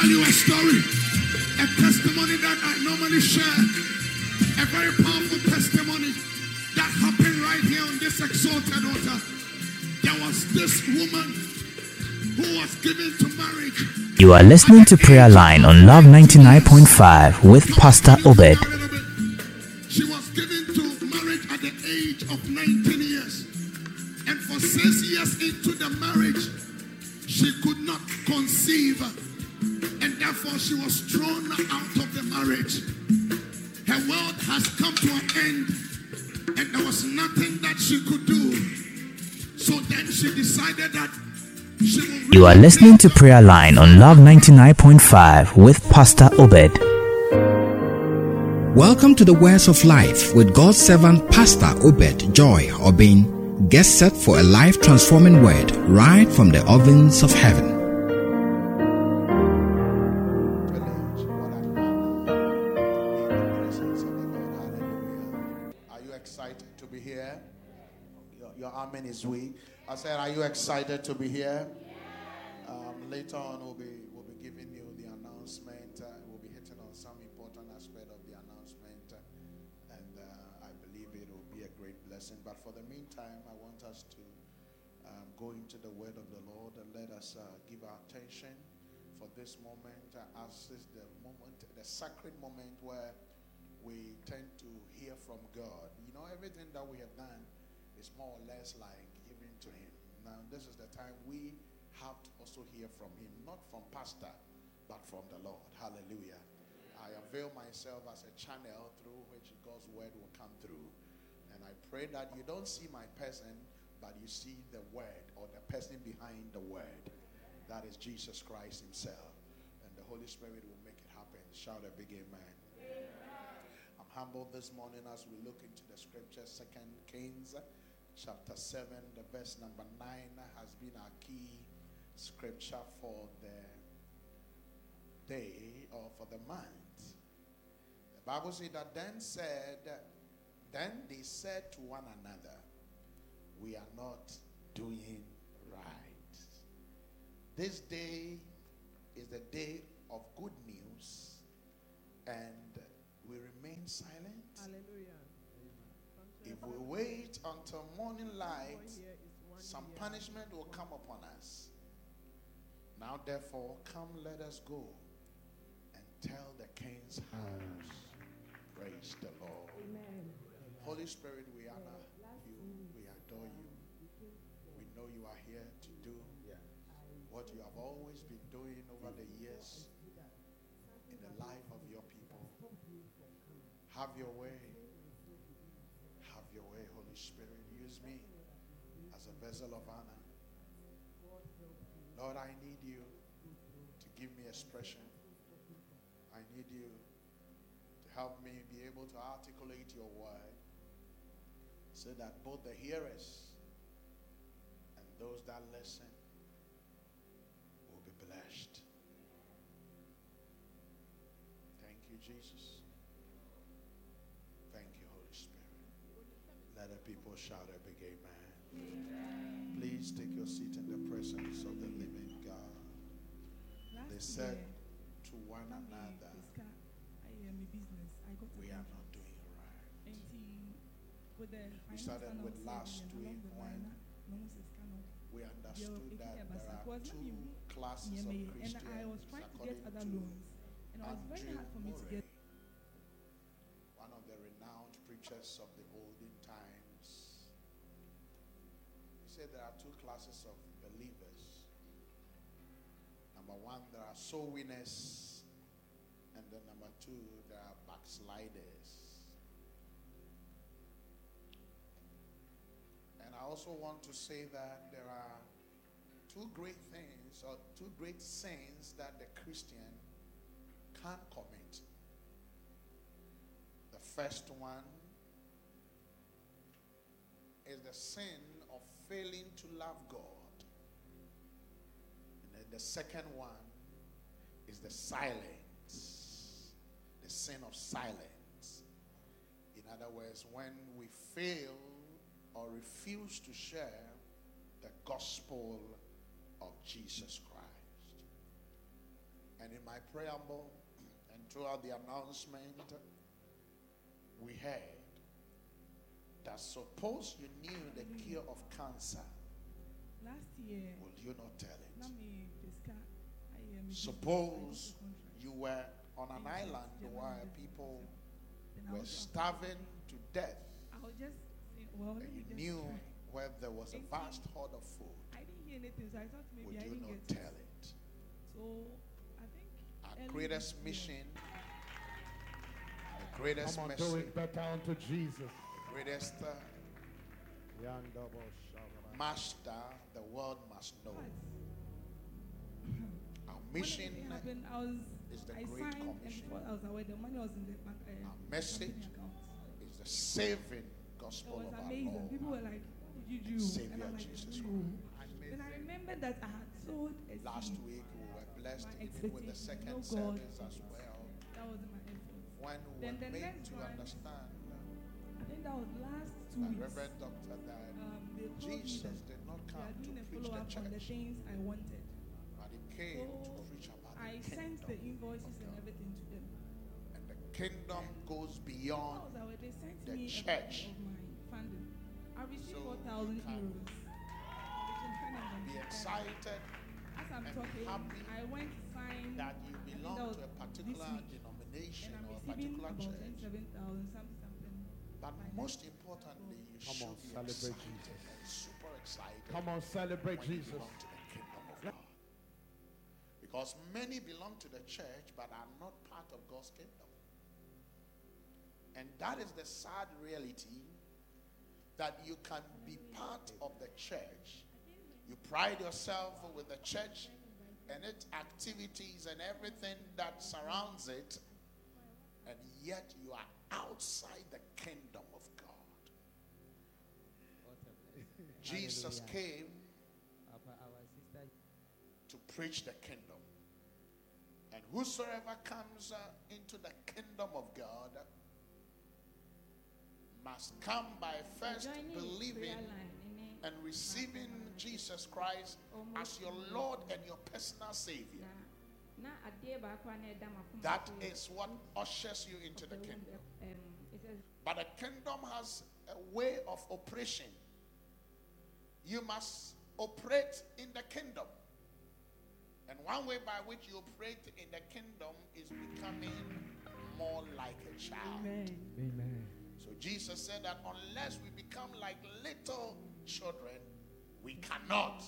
tell you a story, a testimony that I normally share, a very powerful testimony that happened right here on this exalted altar. There was this woman who was given to marriage. You are listening to Prayer Line on Love 99.5 with Pastor Obed. She was given to marriage at the age of 19 years. And for 6 years into the marriage, she could not conceive. And therefore she was thrown out of the marriage. Her world has come to an end. And there was nothing that she could do. So then she decided that she will... You are listening to Prayer Line on Love 99.5 with Pastor Obed. Welcome to the Words of Life with God's servant Pastor Obed Joy Obin. Get set for a life-transforming word right from the ovens of heaven. Are you excited to be here? Your amen is weak. I said, are you excited to be here? Later on, we'll be giving you the announcement. We'll be hitting on some important aspect of the announcement, and I believe it will be a great blessing. But for the meantime, I want us to go into the word of the Lord and let us give our attention for this moment, as is the moment, the sacred moment where we tend to hear from God. You know, everything that we have done is more or less like giving to Him. Now, this is the time we have to also hear from Him, not from pastor, but from the Lord. Hallelujah. I avail myself as a channel through which God's word will come through. And I pray that you don't see my person, but you see the word or the person behind the word. That is Jesus Christ Himself. And the Holy Spirit will make it happen. Shout a big amen. I'm humbled this morning as we look into the scripture. 2 Kings chapter 7, the verse number 9 has been our key scripture for the day or for the month. The Bible says that then they said to one another, we are not doing right. This day is the day of good news, and we remain silent. Hallelujah. If we wait until morning light, some punishment will come upon us. Now therefore, come, let us go and tell the King's house. Praise the Lord. Amen. Holy Spirit, we honor you. We adore you. We know you are here to do what you have always been doing over the years in the life of your people. Have your way. Have your way, Holy Spirit. Use me as a vessel of honor. Lord, I need you to give me expression. I need you to help me be able to articulate your word so that both the hearers and those that listen will be blessed. Thank you, Jesus. Thank you, Holy Spirit. Let the people shout a big amen. Please take your seat in the presence of the living God. They said to one another, we are not doing right. We started with last week when we understood that there are two classes of Christians according to Andrew Murray, one of the renowned preachers of the olden times. He said there are two classes of believers. Number one, there are soul winners, and then number two, there are backsliders. And I also want to say that there are two great things or two great sins that the Christian can commit. The first one is the sin of failing to love God. And then the second one is the silence, the sin of silence. In other words, when we fail or refuse to share the gospel of Jesus Christ. And in my preamble and throughout the announcement, we heard that suppose you knew the cure of cancer, last year, will you not tell it? Suppose Suppose you were on an island where people were starving to death, I'll just say, well, and you knew where there was a vast hoard of food. I didn't hear anything, so I thought maybe Would I you didn't not get tell it. it? So I think Our early greatest this year, mission, the greatest Come on, do message, it better unto Jesus. the greatest master the world must know. Our when mission everything happened, is the I Great signed, and Commission. before I was aware, the money was in the bank. Our message company account. is the saving It gospel was of our amazing. Lord. People were like, "What did you do?" Savior and I'm like, Jesus "No." Then I remembered that I had sold a Last seed. week we were blessed My even with the expectation, second no God. service as well. That wasn't my effort. When we Then were the made next to one, understand I think that was last 2 that weeks. Reverend Doctor that They told me Jesus that did not they come are to doing a preach the follow-up on the church, things I wanted. but he came So to preach about I the sent the kingdom. invoices and everything to them. And the kingdom goes beyond. They sent the me church. a copy of my funding. I received So 4,000 you can euros. Be excited As I'm and talking, happy I went to sign that you I think belong that was to a this particular week, denomination and I'm or a receiving particular about church. 27,000 something. But finance. most importantly, you Come should on, be celebrate excited Jesus. and super excited Come on, celebrate when you Jesus. belong to the kingdom of God. Because many belong to the church but are not part of God's kingdom. And that is the sad reality, that you can be part of the church. You pride yourself with the church and its activities and everything that surrounds it, and yet you are outside the kingdom of God. Jesus came to preach the kingdom. And whosoever comes into the kingdom of God must come by first believing and receiving Jesus Christ as your Lord and your personal Savior. That is what ushers you into the kingdom. But the kingdom has a way of operation. You must operate in the kingdom. And one way by which you operate in the kingdom is becoming more like a child. Amen. So Jesus said that unless we become like little children, we cannot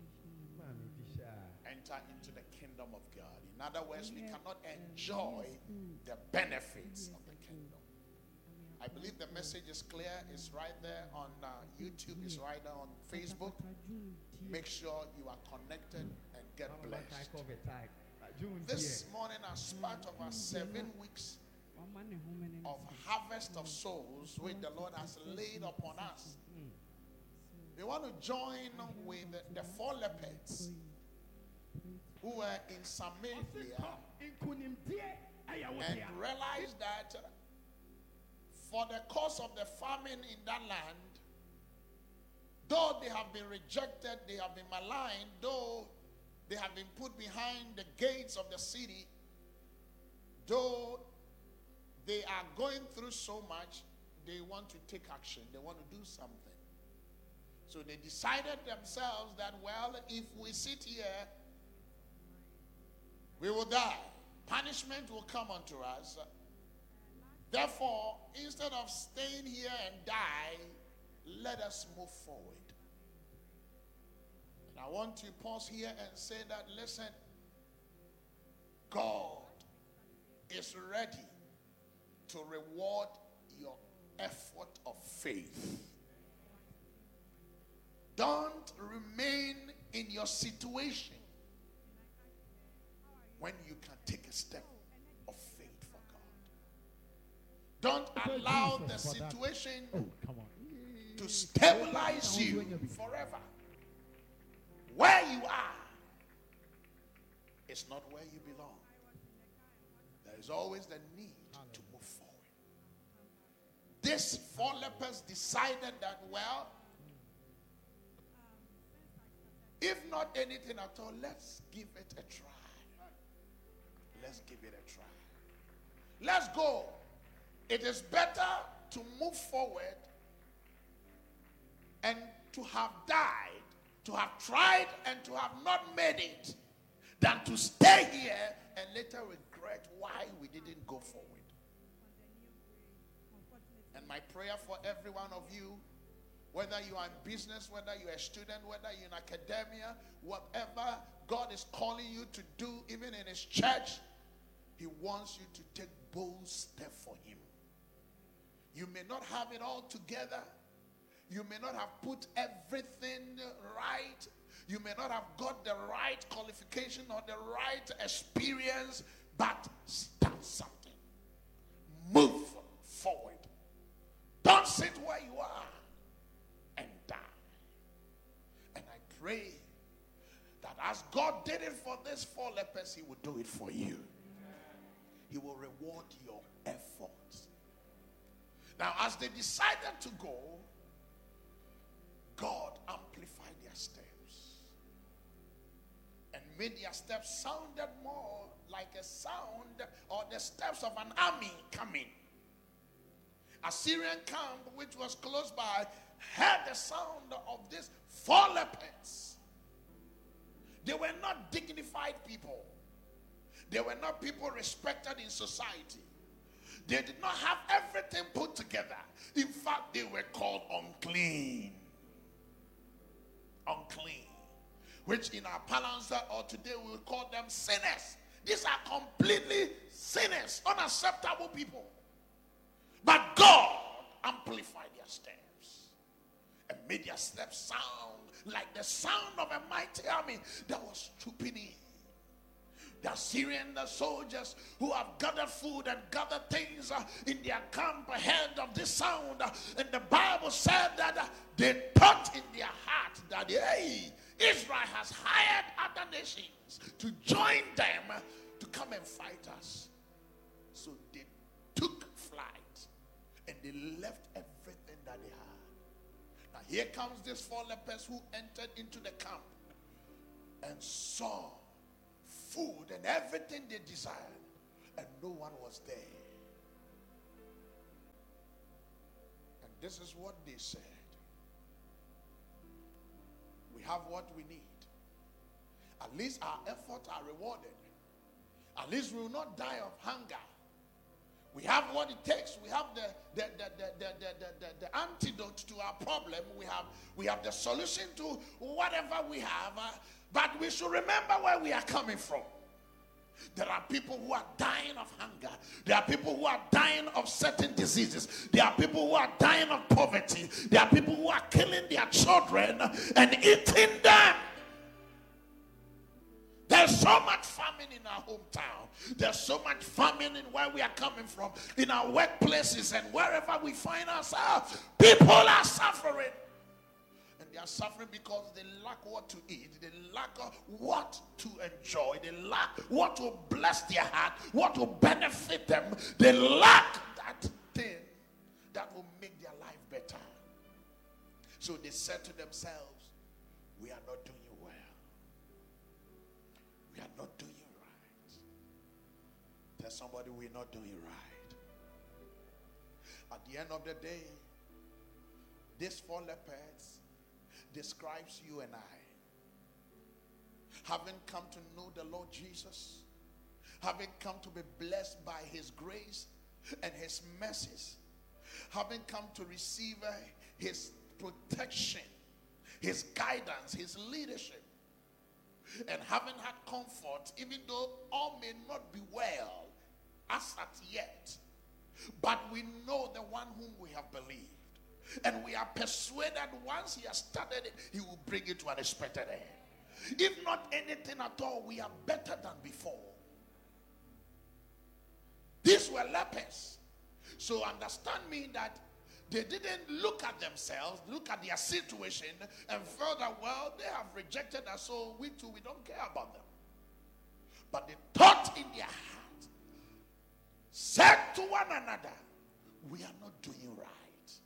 enter into the kingdom of God. In other words, we cannot enjoy the benefits of the kingdom. I believe the message is clear. It's right there on YouTube. It's right there on Facebook. Make sure you are connected and get blessed. This morning, as part of our 7 weeks of harvest of souls which the Lord has laid upon us, we want to join with the 4 lepers who were in Samaria and realized that for the cause of the famine in that land, though they have been rejected, they have been maligned, though they have been put behind the gates of the city, though they are going through so much, they want to take action. They want to do something. So they decided themselves that, well, if we sit here, we will die. Punishment will come unto us. Therefore, instead of staying here and die, let us move forward. And I want to pause here and say that, listen, God is ready to reward your effort of faith. Don't remain in your situation when you can take a step of faith for God. Don't allow the situation to stabilize you forever. Where you are is not where you belong. There is always the need to move forward. These 4 lepers decided that, well, if not anything at all, let's give it a try. give it a try. Let's go. It is better to move forward and to have died, to have tried and to have not made it, than to stay here and later regret why we didn't go forward. And my prayer for every one of you, whether you are in business, whether you're a student, whether you're in academia, whatever God is calling you to do, even in his church, he wants you to take bold steps for him. You may not have it all together. You may not have put everything right. You may not have got the right qualification or the right experience, but start something. Move forward. Don't sit where you are and die. And I pray that as God did it for these 4 lepers, he will do it for you. He will reward your efforts. Now, as they decided to go, God amplified their steps and made their steps sounded more like a sound or the steps of an army coming. Assyrian camp, which was close by, heard the sound of these 4 lepers. They were not dignified people. They were not people respected in society. They did not have everything put together. In fact, they were called unclean. Unclean. Which in our parlance or today we will call them sinners. These are completely sinners, unacceptable people. But God amplified their steps and made their steps sound like the sound of a mighty army that was trooping in. The Assyrian soldiers who have gathered food and gathered things in their camp ahead of this sound. And the Bible said that they thought in their heart that, hey, Israel has hired other nations to join them to come and fight us. So they took flight and they left everything that they had. Now here comes these 4 lepers who entered into the camp and saw food and everything they desired, and no one was there. And this is what they said: we have what we need. At least our efforts are rewarded. At least we will not die of hunger. We have what it takes. We have the antidote to our problem. We have the solution to whatever we have. But we should remember where we are coming from. There are people who are dying of hunger. There are people who are dying of certain diseases. There are people who are dying of poverty. There are people who are killing their children and eating them. There's so much famine in our hometown. There's so much famine in where we are coming from, in our workplaces and wherever we find ourselves. People are suffering. And they are suffering because they lack what to eat. They lack what to enjoy. They lack what will bless their heart, what will benefit them. They lack that thing that will make their life better. So they said to themselves, we are not doing well. We are not doing right. Tell somebody we're not doing right. At the end of the day, these 4 lepers describes you and I. Having come to know the Lord Jesus, having come to be blessed by his grace and his mercies, having come to receive his protection, his guidance, his leadership, and having had comfort, even though all may not be well as at yet, but we know the one whom we have believed. And we are persuaded once he has started it, he will bring it to an expected end. If not anything at all, we are better than before. These were lepers. So understand me that they didn't look at themselves, look at their situation, and felt that, well, they have rejected us, so we too, we don't care about them. But they thought in their heart, said to one another, we are not doing right.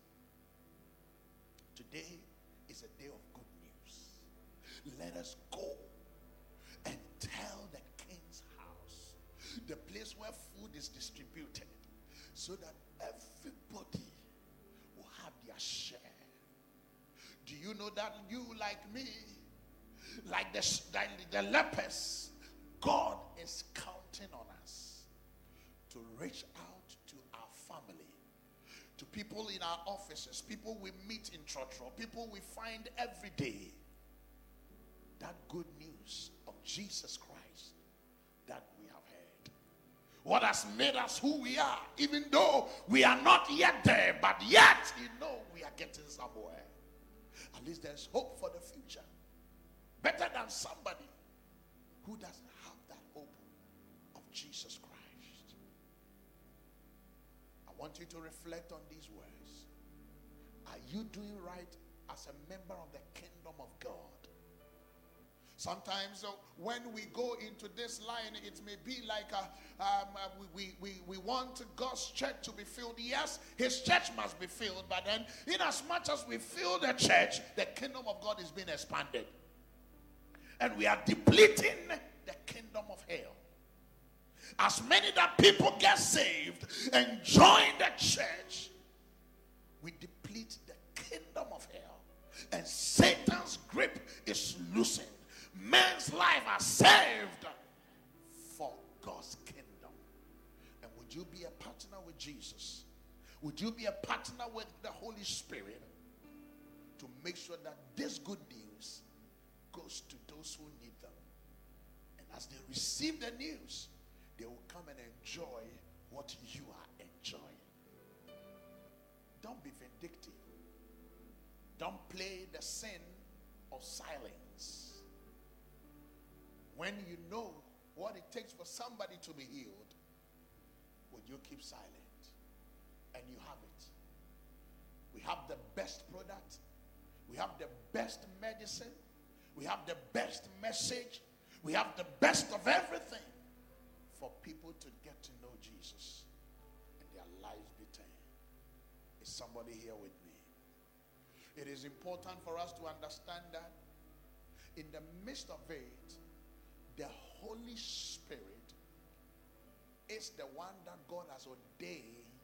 Today is a day of good news. Let us go and tell the king's house, the place where food is distributed so that everybody will have their share. Do you know that you, like me, like the lepers, God is counting on us to reach out to our family, to people in our offices, people we meet in church, or people we find every day. That good news of Jesus Christ that we have heard. What has made us who we are, even though we are not yet there, but yet we are getting somewhere. At least there's hope for the future. Better than somebody who doesn't have that hope of Jesus Christ. I want you to reflect on these words. Are you doing right as a member of the kingdom of God? Sometimes when we go into this line, it may be like we want God's church to be filled. Yes, his church must be filled, but then in as much as we fill the church, the kingdom of God is being expanded. And we are depleting the kingdom of hell. As many that people get saved and join the church, we deplete the kingdom of hell. And Satan's grip is loosened. Men's life are saved for God's kingdom. And would you be a partner with Jesus? Would you be a partner with the Holy Spirit to make sure that this good news goes to those who need them? And as they receive the news, they will come and enjoy what you are enjoying. Don't be vindictive. Don't play the sin of silence. When you know what it takes for somebody to be healed, would you keep silent? And you have it. We have the best product. We have the best medicine. We have the best message. We have the best of everything for people to get to know Jesus and their lives be turned. Is somebody here with me? It is important for us to understand that in the midst of it, the Holy Spirit is the one that God has ordained